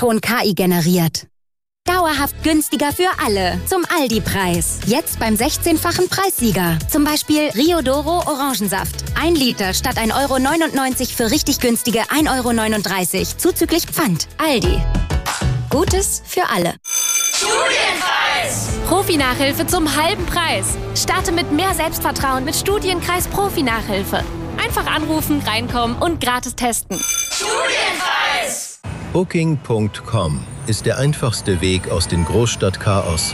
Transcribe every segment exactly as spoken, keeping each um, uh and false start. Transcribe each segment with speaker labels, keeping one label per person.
Speaker 1: Ton K I generiert. Dauerhaft günstiger für alle. Zum Aldi-Preis. Jetzt beim sechzehnfachen Preissieger. Zum Beispiel Rio Doro Orangensaft. Ein Liter statt ein Euro neunundneunzig für richtig günstige ein Euro neununddreißig. Zuzüglich Pfand. Aldi. Gutes für alle.
Speaker 2: Studienkreis! Profi-Nachhilfe zum halben Preis. Starte mit mehr Selbstvertrauen mit Studienkreis Profi-Nachhilfe. Einfach anrufen, reinkommen und gratis testen.
Speaker 3: Studienkreis! Booking Punkt com ist der einfachste Weg aus dem Großstadtchaos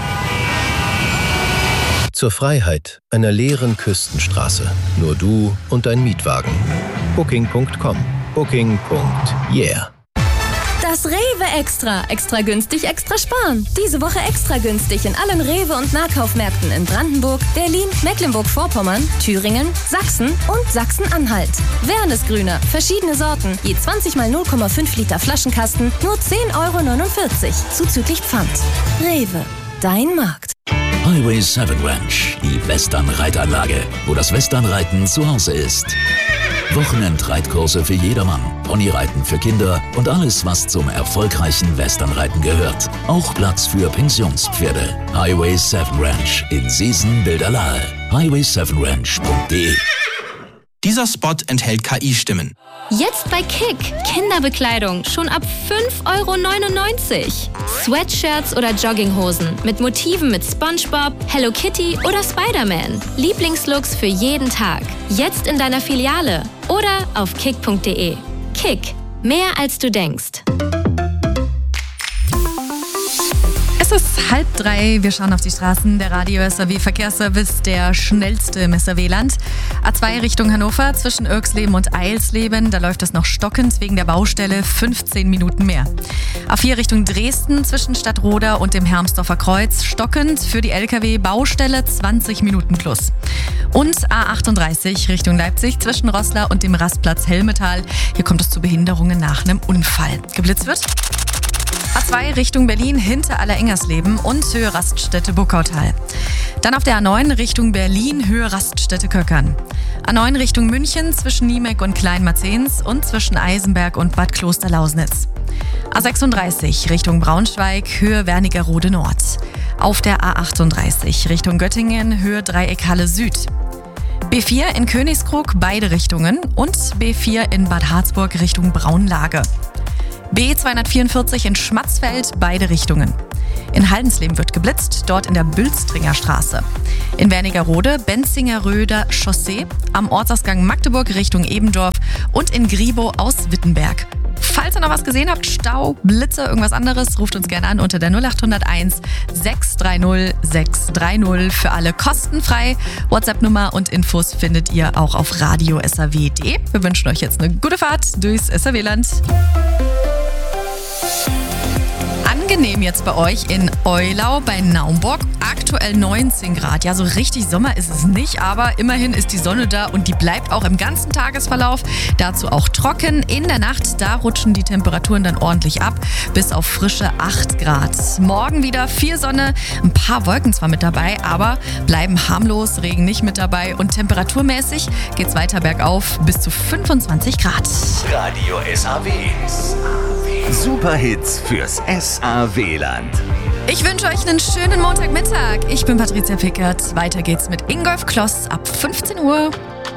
Speaker 3: zur Freiheit einer leeren Küstenstraße. Nur du und dein Mietwagen. Booking Punkt com. Booking. Yeah.
Speaker 2: Das Rewe Extra. Extra günstig, extra sparen. Diese Woche extra günstig in allen Rewe- und Nahkaufmärkten in Brandenburg, Berlin, Mecklenburg-Vorpommern, Thüringen, Sachsen und Sachsen-Anhalt. Wernesgrüner, verschiedene Sorten, je zwanzig mal null Komma fünf Liter Flaschenkasten, nur zehn Euro neunundvierzig, zuzüglich Pfand. Rewe, dein Markt.
Speaker 4: Highway sieben Ranch, die Western-Reitanlage, wo das Westernreiten zu Hause ist. Wochenendreitkurse für jedermann, Ponyreiten für Kinder und alles, was zum erfolgreichen Westernreiten gehört. Auch Platz für Pensionspferde. Highway sieben Ranch in Seesen-Bilderlahe. highway seven ranch punkt de.
Speaker 5: Dieser Spot enthält K I-Stimmen.
Speaker 2: Jetzt bei Kick. Kinderbekleidung schon ab fünf Euro neunundneunzig. Sweatshirts oder Jogginghosen mit Motiven mit SpongeBob, Hello Kitty oder Spider-Man. Lieblingslooks für jeden Tag. Jetzt in deiner Filiale oder auf kick punkt de. Kick. Mehr als du denkst.
Speaker 6: Es ist halb drei, wir schauen auf die Straßen. Der Radio S R W Verkehrsservice, der schnellste im S R W-Land. A zwei Richtung Hannover zwischen Irksleben und Eilsleben, da läuft es noch stockend wegen der Baustelle, fünfzehn Minuten mehr. A vier Richtung Dresden zwischen Stadtroda und dem Hermsdorfer Kreuz, stockend für die L K W-Baustelle, zwanzig Minuten plus. Und A achtunddreißig Richtung Leipzig zwischen Roßla und dem Rastplatz Helmetal, hier kommt es zu Behinderungen nach einem Unfall. Geblitzt wird A zwei Richtung Berlin hinter Allerengersleben und Höhe Raststätte Buckautal. Dann auf der A neun Richtung Berlin, Höhe Raststätte Köckern. A neun Richtung München zwischen Niemeck und Kleinmarzens und zwischen Eisenberg und Bad Klosterlausnitz. A sechsunddreißig Richtung Braunschweig, Höhe Wernigerode Nord. Auf der A achtunddreißig Richtung Göttingen, Höhe Dreieckhalle Süd. B vier in Königskrug, beide Richtungen. Und B vier in Bad Harzburg Richtung Braunlage. B zweihundertvierundvierzig in Schmatzfeld, beide Richtungen. In Haldensleben wird geblitzt, dort in der Bülstringer Straße. In Wernigerode, Benzinger-Röder Chaussee, am Ortsausgang Magdeburg Richtung Ebendorf und in Griebow aus Wittenberg. Falls ihr noch was gesehen habt, Stau, Blitze, irgendwas anderes, ruft uns gerne an unter der null acht null eins sechs drei null sechs drei null. Für alle kostenfrei. WhatsApp-Nummer und Infos findet ihr auch auf radio s r w punkt de. Wir wünschen euch jetzt eine gute Fahrt durchs S R W-Land. Angenehm jetzt bei euch in Eulau bei Naumburg. Aktuell neunzehn Grad. Ja, so richtig Sommer ist es nicht, aber immerhin ist die Sonne da und die bleibt auch im ganzen Tagesverlauf. Dazu auch trocken. In der Nacht, da rutschen die Temperaturen dann ordentlich ab, bis auf frische acht Grad. Morgen wieder viel Sonne, ein paar Wolken zwar mit dabei, aber bleiben harmlos, Regen nicht mit dabei und temperaturmäßig geht's weiter bergauf bis zu fünfundzwanzig Grad.
Speaker 7: Radio S R W. Superhits fürs S R W-Land.
Speaker 6: Ich wünsche euch einen schönen Montagmittag. Ich bin Patricia Pickert. Weiter geht's mit Ingolf Kloss ab fünfzehn Uhr.